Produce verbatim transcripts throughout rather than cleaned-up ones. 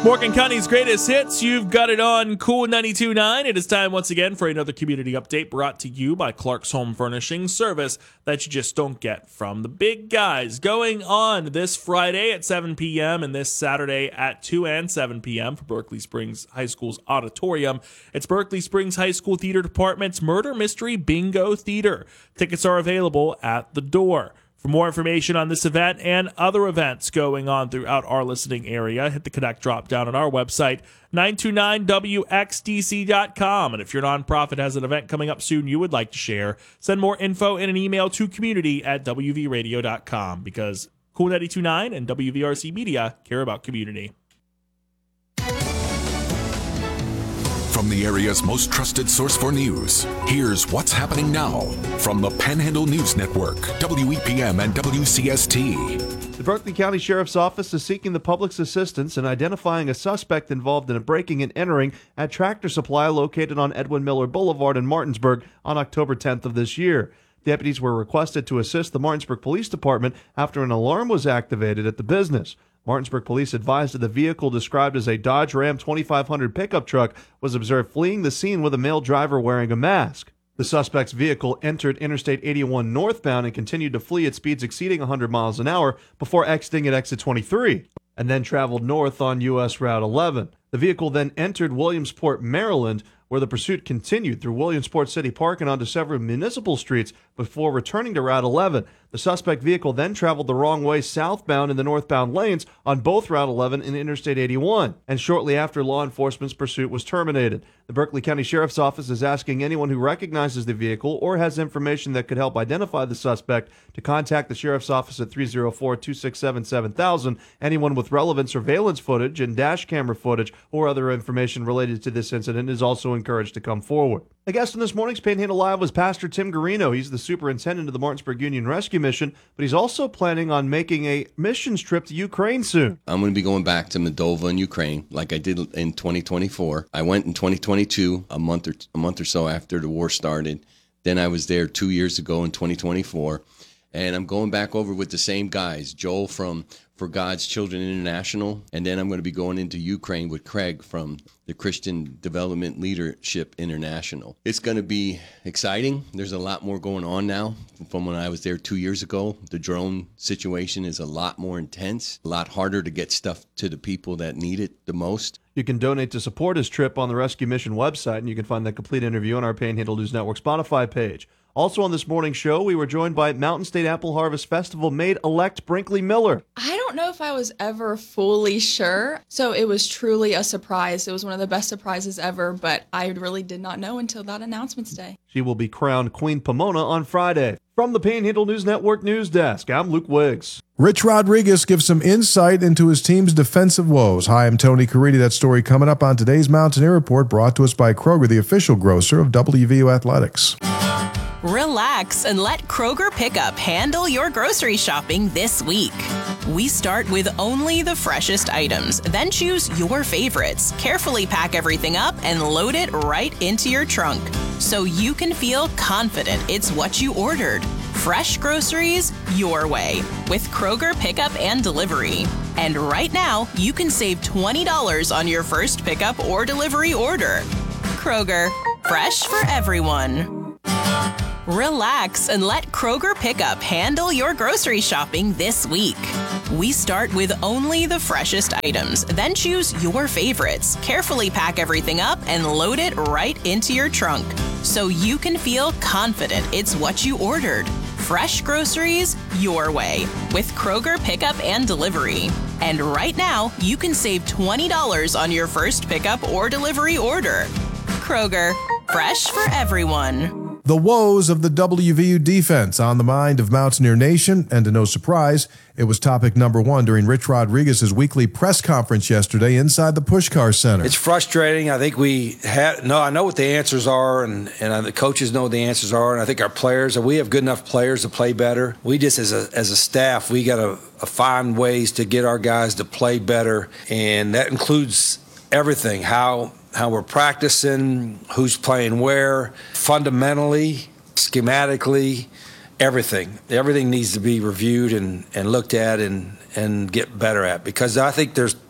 Morgan County's greatest hits. You've got it on Cool ninety-two point nine. It is time once again for another community update brought to you by Clark's Home Furnishing, service that you just don't get from the big guys. Going on this Friday at seven p.m. and this Saturday at two and seven p.m. for Berkeley Springs High School's auditorium. It's Berkeley Springs High School Theater Department's Murder Mystery Bingo Theater. Tickets are available at the door. For more information on this event and other events going on throughout our listening area, hit the Connect drop down on our website, nine two nine W X D C dot com. And if your nonprofit has an event coming up soon you would like to share, send more info in an email to community at W V radio dot com, because Cool ninety-two point nine and W V R C Media care about community. From the area's most trusted source for news, here's what's happening now from the Panhandle News Network, W E P M and W C S T. The Berkeley County Sheriff's Office is seeking the public's assistance in identifying a suspect involved in a breaking and entering at Tractor Supply located on Edwin Miller Boulevard in Martinsburg on October tenth of this year. Deputies were requested to assist the Martinsburg Police Department after an alarm was activated at the business. Martinsburg police advised that the vehicle, described as a Dodge Ram twenty-five hundred pickup truck, was observed fleeing the scene with a male driver wearing a mask. The suspect's vehicle entered Interstate eighty-one northbound and continued to flee at speeds exceeding one hundred miles an hour before exiting at exit twenty-three, and then traveled north on U S Route eleven. The vehicle then entered Williamsport, Maryland, where the pursuit continued through Williamsport City Park and onto several municipal streets before returning to Route eleven. The suspect vehicle then traveled the wrong way southbound in the northbound lanes on both Route eleven and Interstate eighty-one, and shortly after, law enforcement's pursuit was terminated. The Berkeley County Sheriff's Office is asking anyone who recognizes the vehicle or has information that could help identify the suspect to contact the Sheriff's Office at three oh four, two six seven, seven thousand. Anyone with relevant surveillance footage and dash camera footage or other information related to this incident is also encouraged to come forward. A guest in this morning's Panhandle Live was Pastor Tim Garino. He's the superintendent of the Martinsburg Union Rescue Mission, but he's also planning on making a missions trip to Ukraine soon. I'm going to be going back to Moldova and Ukraine like I did in twenty twenty-four. I went in twenty twenty-two, a month or a month or so after the war started. Then I was there two years ago in twenty twenty-four. And I'm going back over with the same guys, Joel from For God's Children International, and then I'm going to be going into Ukraine with Craig from the Christian Development Leadership International. It's going to be exciting. There's a lot more going on now from when I was there two years ago. The drone situation is a lot more intense, a lot harder to get stuff to the people that need it the most. You can donate to support his trip on the Rescue Mission website, and you can find that complete interview on our Panhandle News Network Spotify page. Also on this morning's show, we were joined by Mountain State Apple Harvest Festival maid-elect Brinkley Miller. I don't know if I was ever fully sure, so it was truly a surprise. It was one of the best surprises ever, but I really did not know until that announcements day. She will be crowned Queen Pomona on Friday. From the Panhandle News Network News Desk, I'm Luke Wiggs. Rich Rodriguez gives some insight into his team's defensive woes. Hi, I'm Tony Caridi. That story coming up on today's Mountaineer Report, brought to us by Kroger, the official grocer of W V U Athletics. Relax and let Kroger Pickup handle your grocery shopping this week. We start with only the freshest items, then choose your favorites, carefully pack everything up, and load it right into your trunk so you can feel confident it's what you ordered. Fresh groceries your way with Kroger Pickup and Delivery. And right now, you can save twenty dollars on your first pickup or delivery order. Kroger, fresh for everyone. Relax and let Kroger Pickup handle your grocery shopping this week. We start with only the freshest items, then choose your favorites, carefully pack everything up, and load it right into your trunk so you can feel confident it's what you ordered. Fresh groceries your way with Kroger Pickup and Delivery. And right now, you can save twenty dollars on your first pickup or delivery order. Kroger, fresh for everyone. The woes of the W V U defense on the mind of Mountaineer Nation, and to no surprise, it was topic number one during Rich Rodriguez's weekly press conference yesterday inside the Pushkar Center. It's frustrating. I think we have, no, I know what the answers are, and, and the coaches know what the answers are, and I think our players, we have good enough players to play better. We just, as a, as a staff, we got to find ways to get our guys to play better, and that includes everything, how how we're practicing, who's playing where, fundamentally, schematically, everything. Everything needs to be reviewed and, and looked at and, and get better at, because I think there's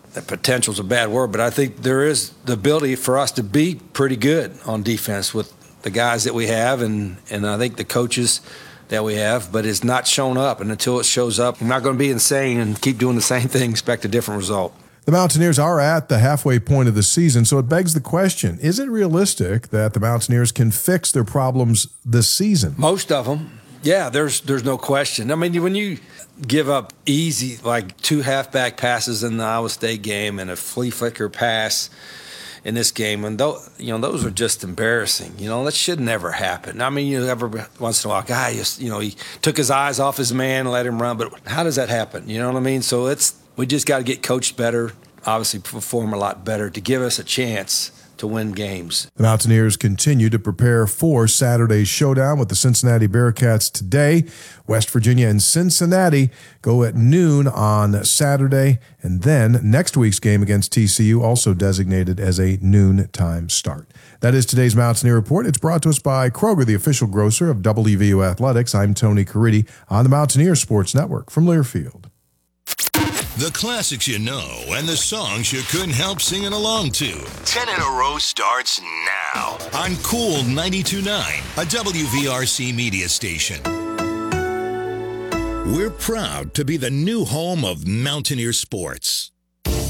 that potential's a bad word, but I think there is the ability for us to be pretty good on defense with the guys that we have, and, and I think the coaches that we have, but it's not shown up. And until it shows up, I'm not going to be insane and keep doing the same thing, expect a different result. The Mountaineers are at the halfway point of the season, so it begs the question, is it realistic that the Mountaineers can fix their problems this season? Most of them, yeah, there's there's no question. I mean, when you give up easy, like two halfback passes in the Iowa State game and a flea flicker pass in this game, and those, you know, those are just embarrassing. You know, that should never happen. I mean, you know, every once in a while, a guy, just, you know, he took his eyes off his man and let him run, but how does that happen? You know what I mean? So it's we just got to get coached better, obviously perform a lot better to give us a chance to win games. The Mountaineers continue to prepare for Saturday's showdown with the Cincinnati Bearcats today. West Virginia and Cincinnati go at noon on Saturday, and then next week's game against T C U also designated as a noon time start. That is today's Mountaineer Report. It's brought to us by Kroger, the official grocer of W V U Athletics. I'm Tony Caridi on the Mountaineer Sports Network from Learfield. The classics you know and the songs you couldn't help singing along to. Ten in a row starts now on Cool ninety-two point nine, a W V R C media station. We're proud to be the new home of Mountaineer Sports.